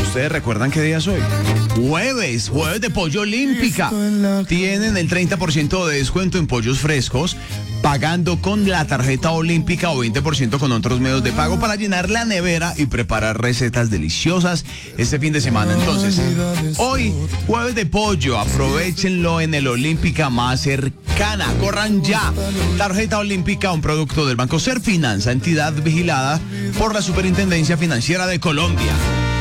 ¿Ustedes recuerdan qué día es hoy? Jueves de Pollo Olímpica. Tienen el 30% de descuento en pollos frescos, pagando con la tarjeta olímpica o 20% con otros medios de pago para llenar la nevera y preparar recetas deliciosas este fin de semana. Entonces, hoy, jueves de pollo, aprovechenlo en el Olímpica más cercana. Corran ya. Tarjeta olímpica, un producto del Banco Ser Finanza, entidad vigilada por la Superintendencia Financiera de Colombia.